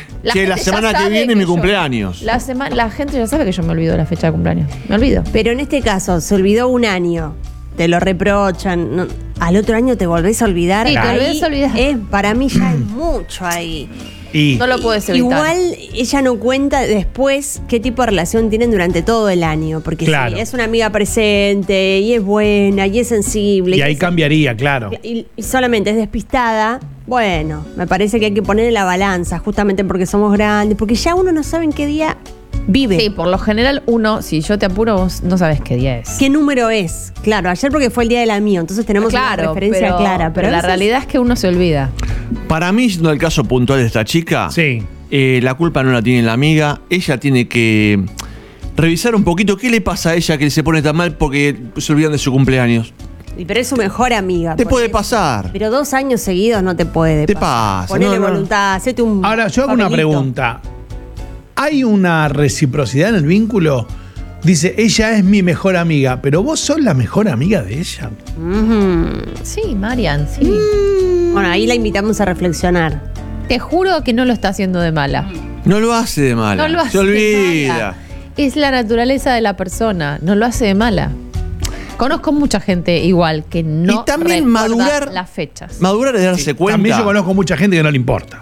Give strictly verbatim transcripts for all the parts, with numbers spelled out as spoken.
La che, la gente ya semana que sabe viene es mi yo- cumpleaños. La, sema- la gente ya sabe que yo me olvido la fecha de cumpleaños. Me olvido. Pero en este caso, se olvidó un año. Te lo reprochan. no- al otro año te volvés a olvidar. Sí, te Ahí volvés a olvidar. es- para mí ya es mucho ahí. Y No lo puedes evitar. Igual ella no cuenta después qué tipo de relación tienen durante todo el año. Porque Claro. si es una amiga presente y es buena y es sensible. y ahí es- cambiaría, claro. y, y solamente es despistada, bueno, me parece que hay que poner en la balanza, justamente porque somos grandes, porque ya uno no sabe en qué día vive. Sí, por lo general, uno, si yo te apuro, vos no sabes qué día es. ¿Qué número es? Claro, ayer porque fue el día del amigo, entonces tenemos Claro, una referencia pero, clara. pero a la veces- realidad es que uno se olvida. Para mí, siendo el caso puntual de esta chica, Sí. eh, la culpa no la tiene la amiga. Ella tiene que revisar un poquito qué le pasa a ella que se pone tan mal porque se olvidan de su cumpleaños. Y pero es su mejor amiga. Te por puede eso. pasar. Pero dos años seguidos no te puede Te pasar. pasa, Ponele no, no. voluntad, hacete un Ahora, yo hago una papelito. pregunta. ¿Hay una reciprocidad en el vínculo? Dice, ella es mi mejor amiga, pero vos sos la mejor amiga de ella. Sí, Marian, sí. Bueno, ahí la invitamos a reflexionar. Te juro que no lo está haciendo de mala. No lo hace de mala. No lo hace se de olvida. mala. Es la naturaleza de la persona. No lo hace de mala. Conozco mucha gente igual que no Y también recuerda madurar- las fechas. Madurar es darse cuenta. También yo conozco mucha gente que no le importa.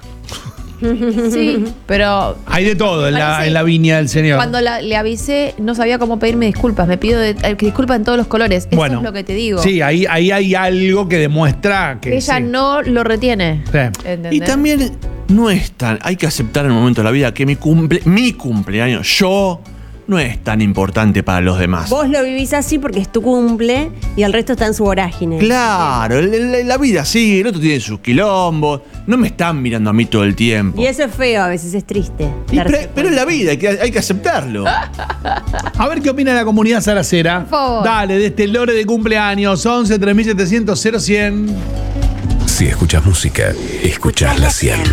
Sí, pero Hay de todo en la, Parece- en la viña del Señor. cuando la- le avisé no sabía cómo pedirme disculpas. Me pido de- eh, que disculpas en todos los colores. Eso Bueno, es lo que te digo. Sí, ahí, ahí hay algo que demuestra que Ella sí. no lo retiene. Sí. ¿Entendés? Y también no es tan. Hay que aceptar en el momento de la vida que mi, cumple, mi cumpleaños, yo, no es tan importante para los demás. Vos lo vivís así porque es tu cumple y el resto está en su vorágine. Claro, el- el- la vida sigue, el otro tiene sus quilombos. No me están mirando a mí todo el tiempo. Y eso es feo, a veces es triste. Y darse pre- pero es la vida, hay que, hay que aceptarlo. A ver qué opina la comunidad salacera. Por favor. Dale, de este lore de cumpleaños, once tres mil setecientos cero cien. Si escuchas música, escuchás la cien.